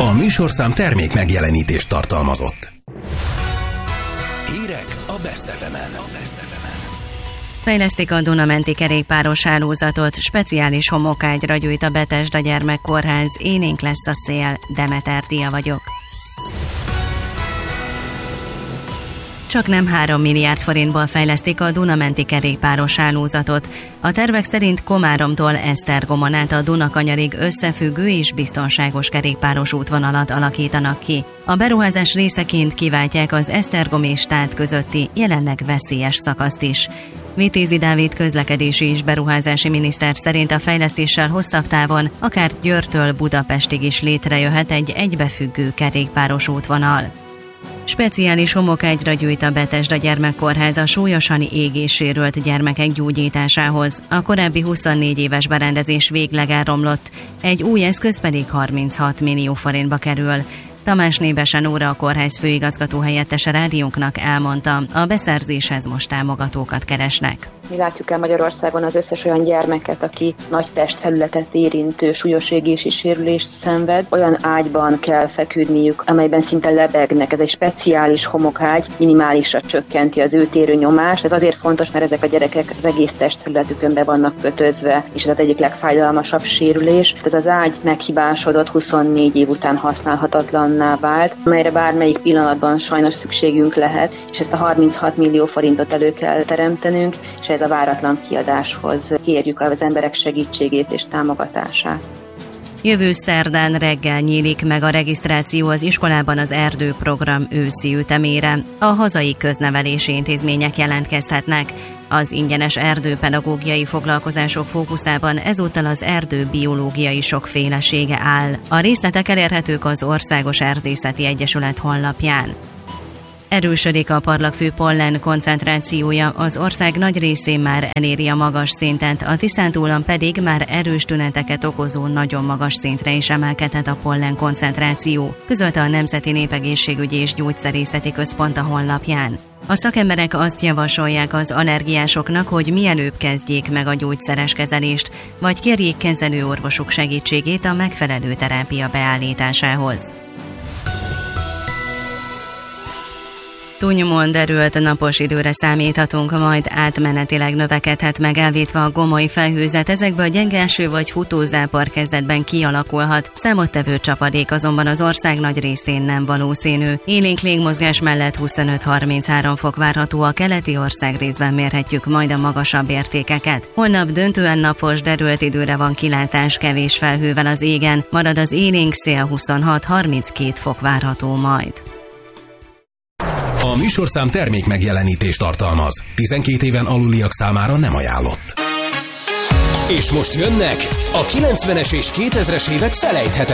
A műsorszám termék megjelenítést tartalmazott. Hírek a Best FM-en. Fejlesztik a Duna-menti kerékpáros hálózatot, speciális homokágyra gyújt a Betesda Gyermekkórház, élénk lesz a szél, Demeter Tia vagyok. Csak nem 3 milliárd forintból fejlesztik a Duna-menti kerékpáros hálózatot. A tervek szerint Komáromtól Esztergomon át a Dunakanyarig összefüggő és biztonságos kerékpáros útvonalat alakítanak ki. A beruházás részeként kiváltják az Esztergom és Stát közötti jelenleg veszélyes szakaszt is. Vitézi Dávid közlekedési és beruházási miniszter szerint a fejlesztéssel hosszabb távon, akár Győrtől Budapestig is létrejöhet egy egybefüggő kerékpáros útvonal. Speciális homokágyra gyújt a Betesda Gyermekkórház a súlyosan égéssérült gyermekek gyógyításához. A korábbi 24 éves berendezés végleg elromlott, egy új eszköz pedig 36 millió forintba kerül. Tamás Nébesen Nóra, a kórház főigazgató helyettese rádiónknak elmondta, a beszerzéshez most támogatókat keresnek. Mi látjuk el Magyarországon az összes olyan gyermeket, aki nagy testfelületet érintő súlyos égési sérülést szenved. Olyan ágyban kell feküdniük, amelyben szinte lebegnek. Ez egy speciális homokágy, minimálisra csökkenti az ő térőnyomást. Ez azért fontos, mert ezek a gyerekek az egész testfelületükön be vannak kötözve, és ez az egyik legfájdalmasabb sérülés. Ez az ágy meghibásodott, 24 év után használhatatlanná vált, amelyre bármelyik pillanatban sajnos szükségünk lehet, és ezt a 36 millió forintot elő kell teremtenünk, és ez a váratlan kiadáshoz kérjük az emberek segítségét és támogatását. Jövő szerdán reggel nyílik meg a regisztráció az iskolában az erdőprogram őszi ütemére. A hazai köznevelési intézmények jelentkezhetnek. Az ingyenes erdőpedagógiai foglalkozások fókuszában ezúttal az erdő biológiai sokfélesége áll. A részletek elérhetők az Országos Erdészeti Egyesület honlapján. Erősödik a parlagfű pollen koncentrációja, az ország nagy részén már eléri a magas szintet, a Tiszántúlon pedig már erős tüneteket okozó nagyon magas szintre is emelkedhet a pollen koncentráció, közölte a Nemzeti Népegészségügyi és Gyógyszerészeti Központ a honlapján. A szakemberek azt javasolják az allergiásoknak, hogy mielőbb kezdjék meg a gyógyszeres kezelést, vagy kérjék kezelőorvosuk segítségét a megfelelő terápia beállításához. Túlnyomóan derült napos időre számíthatunk, majd átmenetileg növekedhet meg elvétve a gomoly felhőzet, ezekből gyenge eső vagy futózápor kezdetben kialakulhat, számottevő csapadék azonban az ország nagy részén nem valószínű. Élénk légmozgás mellett 25-33 fok várható, a keleti ország részben mérhetjük majd a magasabb értékeket. Holnap döntően napos, derült időre van kilátás, kevés felhővel az égen, marad az élénk szél, 26-32 fok várható majd. A műsorszám termék megjelenítést tartalmaz. 12 éven aluliak számára nem ajánlott. És most jönnek a 90-es és 2000-es évek felejthetetlen